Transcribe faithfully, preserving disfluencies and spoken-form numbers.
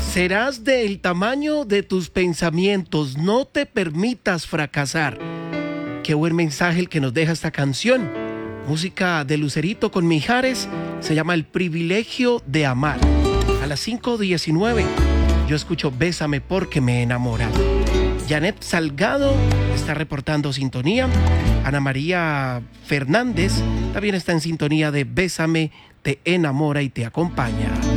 Serás del tamaño de tus pensamientos, no te permitas fracasar. Qué buen mensaje el que nos deja esta canción. Música de Lucerito con Mijares, se llama El privilegio de amar. A las cinco diecinueve yo escucho Bésame porque me enamora. Janet Salgado está reportando sintonía. Ana María Fernández también está en sintonía de Bésame, te enamora y te acompaña.